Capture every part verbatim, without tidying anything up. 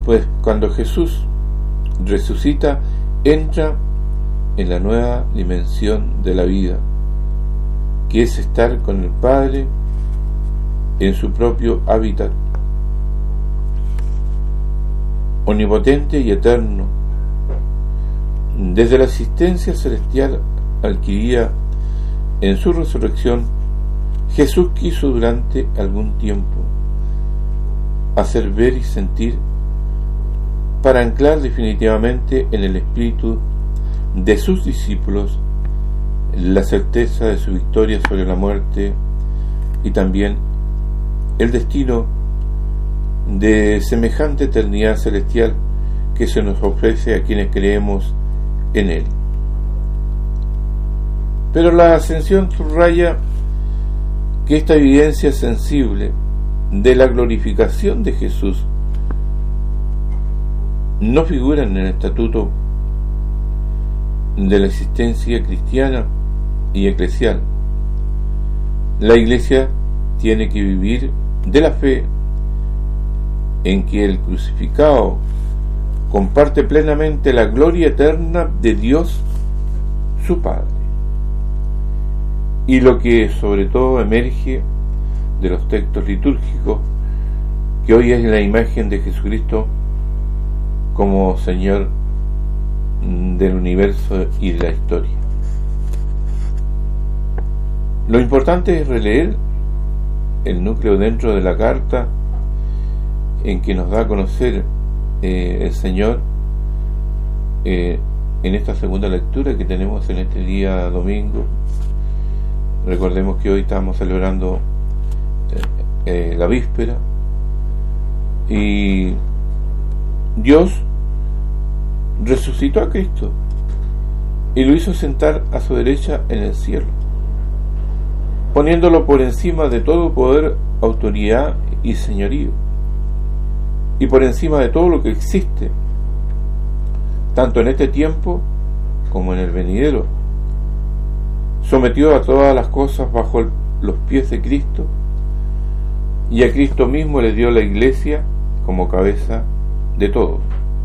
Pues cuando Jesús resucita, entra en la nueva dimensión de la vida, que es estar con el Padre en su propio hábitat, omnipotente y eterno. Desde la existencia celestial adquirida en su resurrección, Jesús quiso durante algún tiempo hacer ver y sentir, para anclar definitivamente en el espíritu de sus discípulos la certeza de su victoria sobre la muerte y también el destino de semejante eternidad celestial que se nos ofrece a quienes creemos en Él. Pero la ascensión subraya que esta evidencia sensible de la glorificación de Jesús no figura en el estatuto de la existencia cristiana y eclesial. La Iglesia tiene que vivir de la fe en que el crucificado comparte plenamente la gloria eterna de Dios su Padre. Y lo que sobre todo emerge de los textos litúrgicos, que hoy es la imagen de Jesucristo como Señor del universo y de la historia. Lo importante es releer el núcleo dentro de la carta en que nos da a conocer eh, el Señor eh, en esta segunda lectura que tenemos en este día domingo. Recordemos que hoy estamos celebrando eh, eh, la víspera, y Dios resucitó a Cristo y lo hizo sentar a su derecha en el cielo, poniéndolo por encima de todo poder, autoridad y señorío, y por encima de todo lo que existe, tanto en este tiempo como en el venidero. Sometió a todas las cosas bajo el, los pies de Cristo, y a Cristo mismo le dio la Iglesia como cabeza de todo.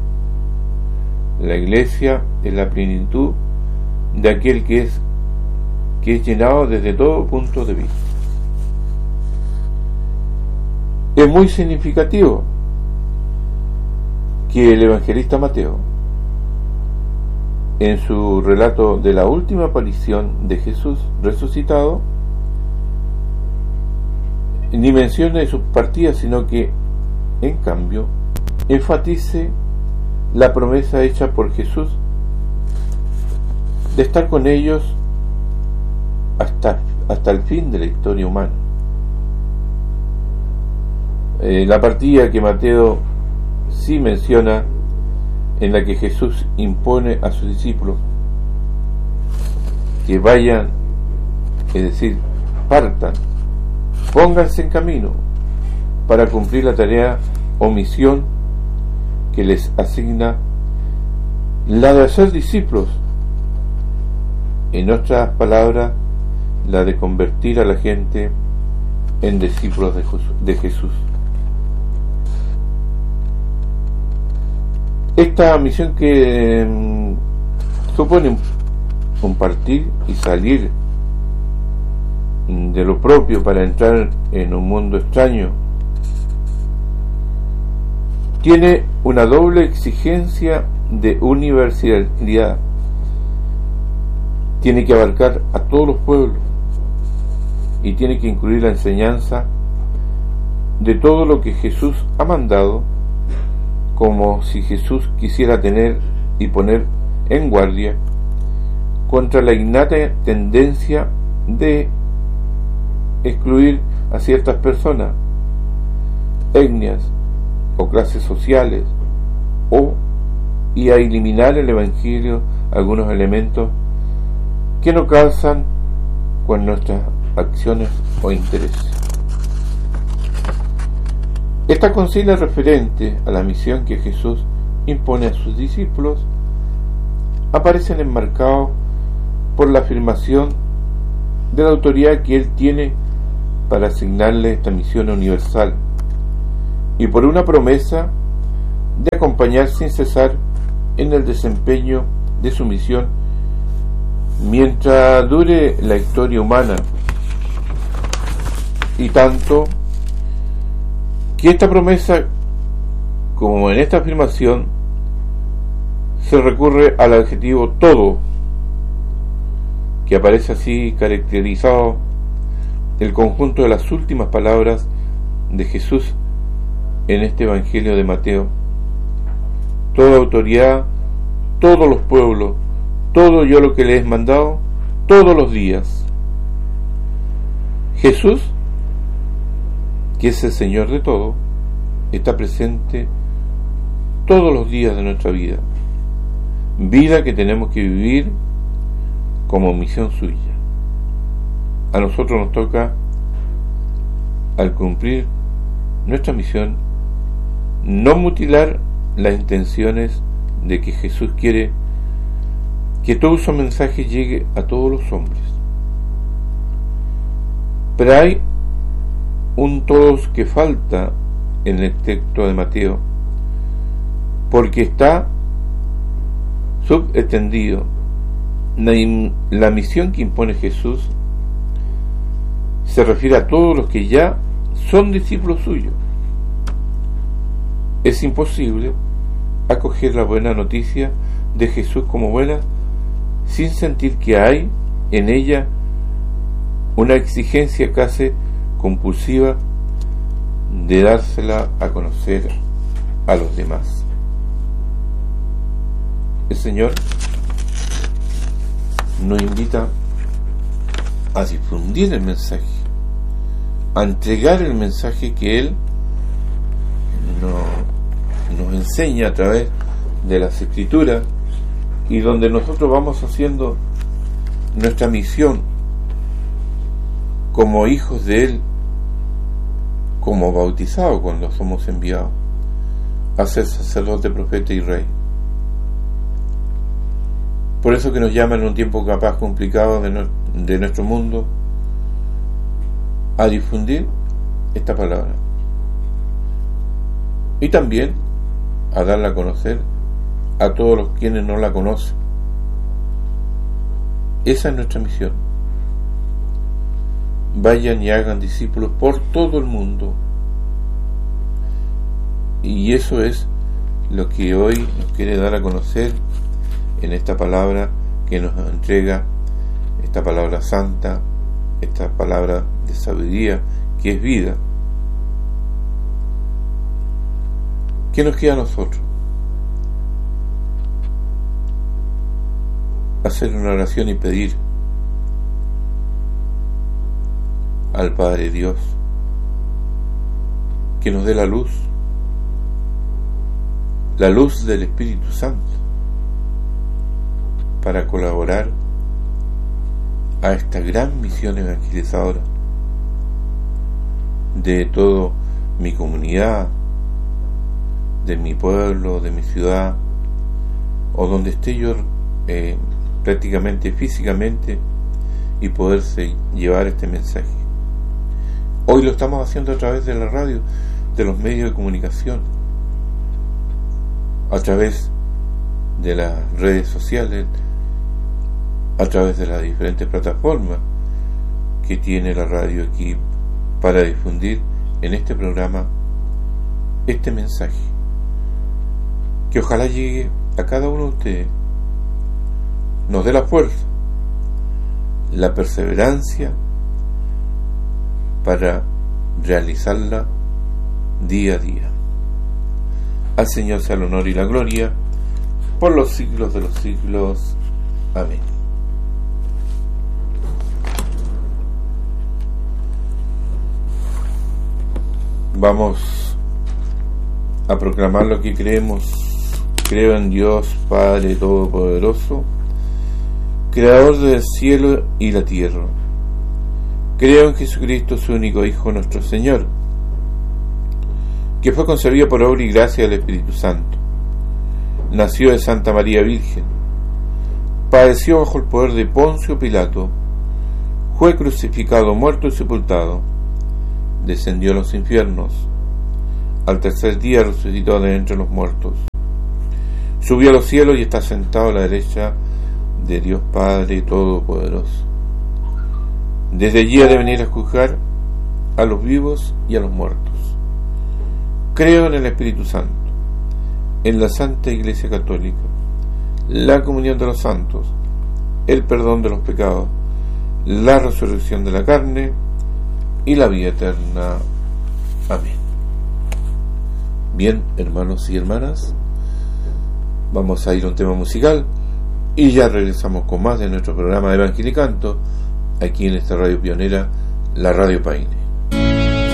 La Iglesia es la plenitud de aquel que es que es llenado desde todo punto de vista. Es muy significativo que el evangelista Mateo, en su relato de la última aparición de Jesús resucitado, ni mencione sus partidas, sino que, en cambio, enfatice la promesa hecha por Jesús de estar con ellos hasta, hasta el fin de la historia humana. Eh, la partida que Mateo sí menciona, en la que Jesús impone a sus discípulos que vayan, es decir, partan, pónganse en camino para cumplir la tarea o misión que les asigna, la de hacer discípulos, en otras palabras, la de convertir a la gente en discípulos de Jesús. Esta misión que eh, supone compartir y salir de lo propio para entrar en un mundo extraño, tiene una doble exigencia de universalidad. Tiene que abarcar a todos los pueblos y tiene que incluir la enseñanza de todo lo que Jesús ha mandado, como si Jesús quisiera tener y poner en guardia contra la innata tendencia de excluir a ciertas personas, etnias o clases sociales, o y a eliminar el Evangelio algunos elementos que no calzan con nuestras acciones o intereses. Esta consigna referente a la misión que Jesús impone a sus discípulos aparecen enmarcados por la afirmación de la autoridad que Él tiene para asignarle esta misión universal, y por una promesa de acompañar sin cesar en el desempeño de su misión mientras dure la historia humana, y tanto que esta promesa como en esta afirmación se recurre al adjetivo todo, que aparece así caracterizado el conjunto de las últimas palabras de Jesús en este Evangelio de Mateo: toda autoridad, todos los pueblos, todo yo lo que le he mandado, todos los días. Jesús, que es el Señor de todo, está presente todos los días de nuestra vida, vida que tenemos que vivir como misión suya. A nosotros nos toca, al cumplir nuestra misión, no mutilar las intenciones de que Jesús quiere que todo su mensaje llegue a todos los hombres. Pero hay un todos que falta en el texto de Mateo, porque está subextendido. La, la misión que impone Jesús se refiere a todos los que ya son discípulos suyos. Es imposible acoger la buena noticia de Jesús como buena sin sentir que hay en ella una exigencia casi compulsiva de dársela a conocer a los demás. El Señor nos invita a difundir el mensaje, a entregar el mensaje que Él nos, nos enseña a través de las Escrituras, y donde nosotros vamos haciendo nuestra misión como hijos de Él, como bautizados cuando somos enviados a ser sacerdote, profeta y rey. Por eso que nos llama en un tiempo capaz complicado de, no, de nuestro mundo a difundir esta palabra, y también a darla a conocer a todos los quienes no la conocen. Esa es nuestra misión. Vayan y hagan discípulos por todo el mundo, y eso es lo que hoy nos quiere dar a conocer en esta palabra que nos entrega, esta palabra santa, esta palabra de sabiduría que es vida. ¿Qué nos queda a nosotros? Hacer una oración y pedir al Padre Dios que nos dé la luz, la luz del Espíritu Santo, para colaborar a esta gran misión evangelizadora de toda mi comunidad, de mi pueblo, de mi ciudad, o donde esté yo eh, prácticamente físicamente, y poderse llevar este mensaje. Hoy lo estamos haciendo a través de la radio, de los medios de comunicación, a través de las redes sociales, a través de las diferentes plataformas que tiene la radio aquí para difundir en este programa este mensaje, que ojalá llegue a cada uno de ustedes, nos dé la fuerza, la perseverancia para realizarla día a día. Al Señor sea el honor y la gloria por los siglos de los siglos. Amén. Vamos a proclamar lo que creemos. Creo en Dios Padre Todopoderoso, Creador del cielo y la tierra. Creo en Jesucristo, su único Hijo, nuestro Señor, que fue concebido por obra y gracia del Espíritu Santo. Nació de Santa María Virgen, padeció bajo el poder de Poncio Pilato, fue crucificado, muerto y sepultado, descendió a los infiernos, al tercer día resucitó de entre los muertos, subió a los cielos y está sentado a la derecha de Dios Padre Todopoderoso. Desde allí ha de venir a juzgar a los vivos y a los muertos. Creo en el Espíritu Santo, en la Santa Iglesia Católica, la comunión de los santos, el perdón de los pecados, la resurrección de la carne y la vida eterna. Amén. Bien, hermanos y hermanas, vamos a ir a un tema musical y ya regresamos con más de nuestro programa de Evangelio y Canto aquí en esta radio pionera, la Radio Paine.